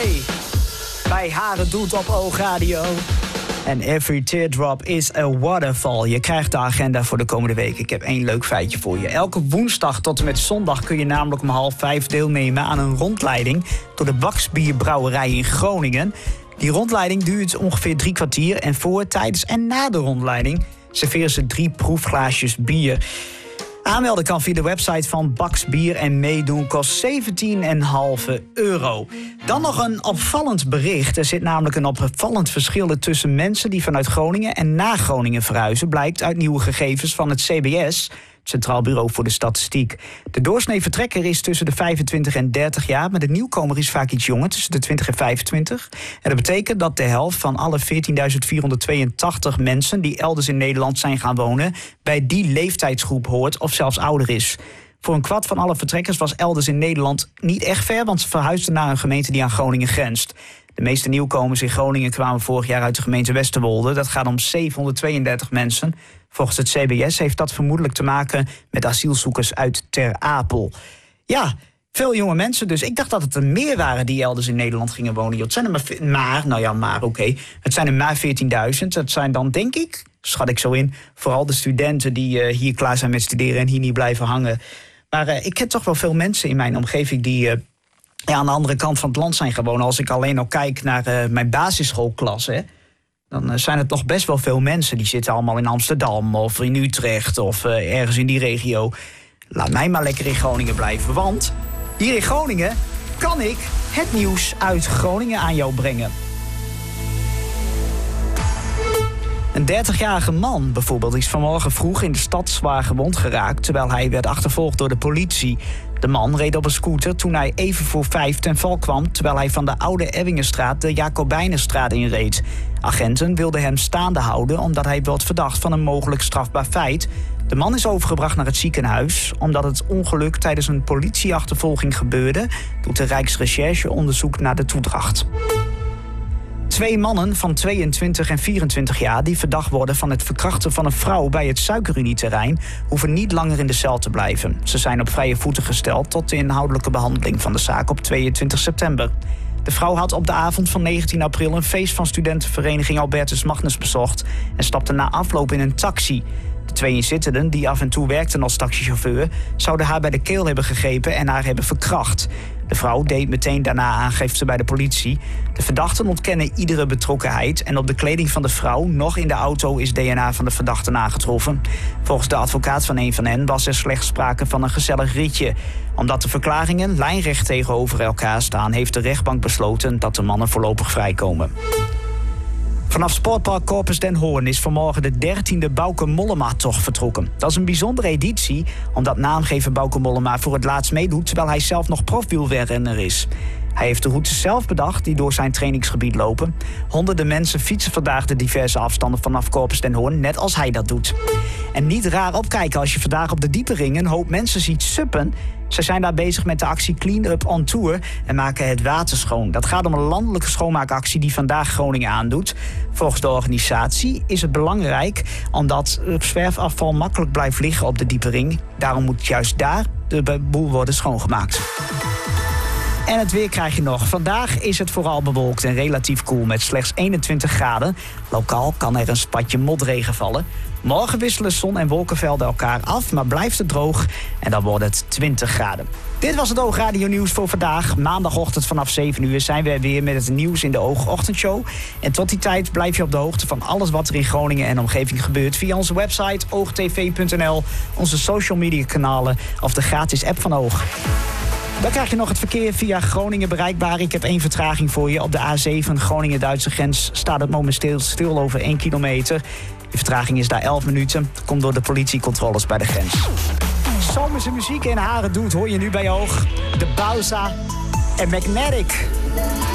Day bij Haren Doet op Oog Radio. En every teardrop is a waterfall. Je krijgt de agenda voor de komende week. Ik heb 1 leuk feitje voor je. Elke woensdag tot en met zondag kun je namelijk om 4:30 deelnemen aan een rondleiding door de Baksbierbrouwerij in Groningen. Die rondleiding duurt ongeveer 3 kwartier en voor, tijdens en na de rondleiding serveren ze 3 proefglaasjes bier. Aanmelden kan via de website van Baks Bier en meedoen kost €17,5. Dan nog een opvallend bericht. Er zit namelijk een opvallend verschil tussen mensen die vanuit Groningen en naar Groningen verhuizen, blijkt uit nieuwe gegevens van het CBS, het Centraal Bureau voor de Statistiek. De doorsnee vertrekker is tussen de 25 en 30 jaar, maar de nieuwkomer is vaak iets jonger, tussen de 20 en 25. En dat betekent dat de helft van alle 14.482 mensen die elders in Nederland zijn gaan wonen bij die leeftijdsgroep hoort of zelfs ouder is. Voor een kwart van alle vertrekkers was elders in Nederland niet echt ver, want ze verhuisden naar een gemeente die aan Groningen grenst. De meeste nieuwkomers in Groningen kwamen vorig jaar uit de gemeente Westerwolde. Dat gaat om 732 mensen. Volgens het CBS heeft dat vermoedelijk te maken met asielzoekers uit Ter Apel. Ja, veel jonge mensen dus. Ik dacht dat het er meer waren die elders in Nederland gingen wonen. Het zijn er Het zijn er maar 14.000. Dat zijn dan, denk ik, schat ik zo in, vooral de studenten die hier klaar zijn met studeren en hier niet blijven hangen. Maar ik ken toch wel veel mensen in mijn omgeving die aan de andere kant van het land zijn gewoon. Als ik alleen al kijk naar mijn basisschoolklas, dan zijn het nog best wel veel mensen. Die zitten allemaal in Amsterdam of in Utrecht of ergens in die regio. Laat mij maar lekker in Groningen blijven, want hier in Groningen kan ik het nieuws uit Groningen aan jou brengen. Een 30-jarige man bijvoorbeeld is vanmorgen vroeg in de stad zwaar gewond geraakt terwijl hij werd achtervolgd door de politie. De man reed op een scooter toen hij even voor 5 ten val kwam terwijl hij van de Oude Ebbingenstraat de Jacobijnenstraat inreed. Agenten wilden hem staande houden omdat hij wordt verdacht van een mogelijk strafbaar feit. De man is overgebracht naar het ziekenhuis. Omdat het ongeluk tijdens een politieachtervolging gebeurde, doet de Rijksrecherche onderzoek naar de toedracht. 2 mannen van 22 en 24 jaar die verdacht worden van het verkrachten van een vrouw bij het Suikerunieterrein hoeven niet langer in de cel te blijven. Ze zijn op vrije voeten gesteld tot de inhoudelijke behandeling van de zaak op 22 september. De vrouw had op de avond van 19 april een feest van studentenvereniging Albertus Magnus bezocht en stapte na afloop in een taxi. De 2 inzittenden, die af en toe werkten als taxichauffeur, zouden haar bij de keel hebben gegrepen en haar hebben verkracht. De vrouw deed meteen daarna aangifte bij de politie. De verdachten ontkennen iedere betrokkenheid en op de kleding van de vrouw, nog in de auto, is DNA van de verdachten aangetroffen. Volgens de advocaat van een van hen was er slechts sprake van een gezellig ritje. Omdat de verklaringen lijnrecht tegenover elkaar staan, heeft de rechtbank besloten dat de mannen voorlopig vrijkomen. Vanaf Sportpark Corpus den Hoorn is vanmorgen de 13e Bauke Mollema-tocht vertrokken. Dat is een bijzondere editie, omdat naamgever Bauke Mollema voor het laatst meedoet terwijl hij zelf nog profwielrenner is. Hij heeft de routes zelf bedacht die door zijn trainingsgebied lopen. Honderden mensen fietsen vandaag de diverse afstanden vanaf Corpus den Hoorn, net als hij dat doet. En niet raar opkijken als je vandaag op de Diepering een hoop mensen ziet suppen. Ze zijn daar bezig met de actie Clean Up on Tour en maken het water schoon. Dat gaat om een landelijke schoonmaakactie die vandaag Groningen aandoet. Volgens de organisatie is het belangrijk omdat zwerfafval makkelijk blijft liggen op de Diepering. Daarom moet juist daar de boel worden schoongemaakt. En het weer krijg je nog. Vandaag is het vooral bewolkt en relatief koel met slechts 21 graden. Lokaal kan er een spatje motregen vallen. Morgen wisselen zon en wolkenvelden elkaar af, maar blijft het droog en dan wordt het 20 graden. Dit was het Oog Radio Nieuws voor vandaag. Maandagochtend vanaf 7 uur zijn we weer met het nieuws in de Oog Ochtendshow. En tot die tijd blijf je op de hoogte van alles wat er in Groningen en omgeving gebeurt via onze website oogtv.nl, onze social media kanalen of de gratis app van Oog. Dan krijg je nog het verkeer via Groningen bereikbaar. Ik heb 1 vertraging voor je. Op de A7 Groningen-Duitse grens staat het momenteel stil over 1 kilometer. De vertraging is daar 11 minuten. Dat komt door de politiecontroles bij de grens. Zomerse muziek in Haren Doet hoor je nu bij Oog. De Bauza en Magnetic.